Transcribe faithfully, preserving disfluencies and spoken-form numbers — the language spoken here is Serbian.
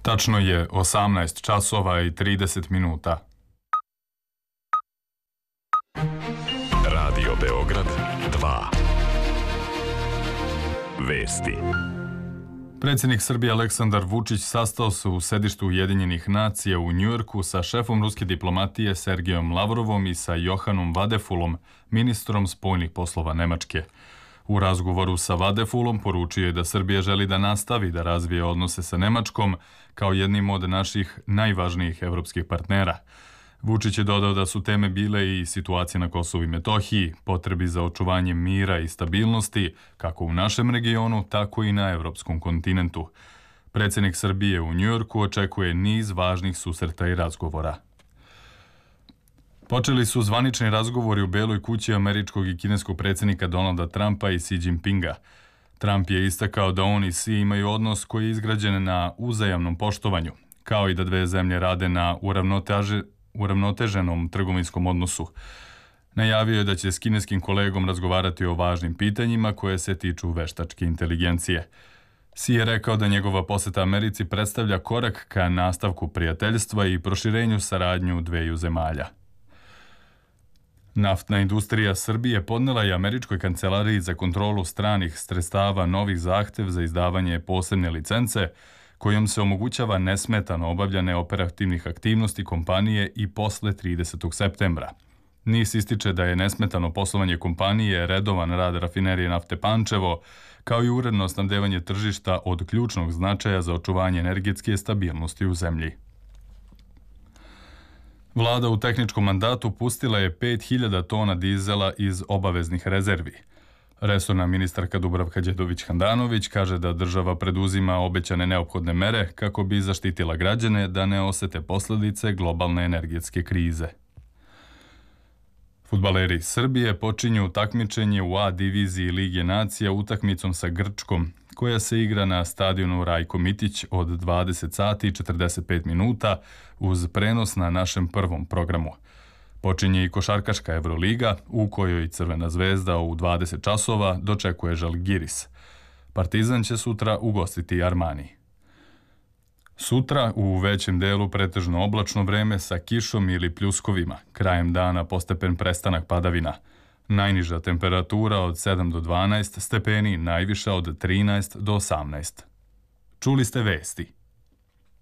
Tačno je osamnaest časova i trideset minuta. Radio Beograd dva. Vesti. Predsjednik Srbije Aleksandar Vučić sastao se u sedištu Ujedinjenih nacija u Njujorku sa šefom ruske diplomatije Sergejom Lavrovom i sa Johanom Vadefulom, ministrom spoljnih poslova Nemačke. U razgovoru sa Vadefulom poručio je da Srbija želi da nastavi da razvije odnose sa Nemačkom kao jednim od naših najvažnijih evropskih partnera. Vučić je dodao da su teme bile i situacija na Kosovu i Metohiji, potrebi za očuvanje mira i stabilnosti, kako u našem regionu, tako i na evropskom kontinentu. Predsjednik Srbije u Njujorku očekuje niz važnih susreta i razgovora. Počeli su zvanični razgovori u Beloj kući američkog i kineskog predsjednika Donalda Trumpa i Xi Jinpinga. Trump je istakao da on i Xi imaju odnos koji je izgrađen na uzajamnom poštovanju, kao i da dve zemlje rade na uravnoteže, uravnoteženom trgovinskom odnosu. Najavio je da će s kineskim kolegom razgovarati o važnim pitanjima koje se tiču veštačke inteligencije. Xi je rekao da njegova poseta Americi predstavlja korak ka nastavku prijateljstva i proširenju saradnju dveju zemalja. Naftna industrija Srbije podnela je Američkoj kancelariji za kontrolu stranih sredstava novih zahtev za izdavanje posebne licence, kojom se omogućava nesmetano obavljanje operativnih aktivnosti kompanije i posle tridesetog septembra. N I S ističe da je nesmetano poslovanje kompanije, redovan rad rafinerije nafte Pančevo, kao i uredno snabdevanje tržišta od ključnog značaja za očuvanje energetske stabilnosti u zemlji. Vlada u tehničkom mandatu pustila je pet hiljada tona dizela iz obaveznih rezervi. Resorna ministarka Dubravka Đedović-Handanović kaže da država preduzima obećane neophodne mere kako bi zaštitila građane da ne osete posljedice globalne energetske krize. Fudbaleri Srbije počinju takmičenje u A diviziji Lige nacija utakmicom sa Grčkom, koja se igra na stadionu Rajko Mitić od dvadeset sati i četrdeset pet minuta uz prenos na našem prvom programu. Počinje i košarkaška Evroliga, u kojoj Crvena zvezda u dvadeset časova dočekuje Žalgiris. Partizan će sutra ugostiti Armani. Sutra u većem delu pretežno oblačno vreme sa kišom ili pljuskovima, krajem dana postepen prestanak padavina. Najniža temperatura od sedam do dvanaest stepeni, najviša od trinaest do osamnaest. Čuli ste vesti.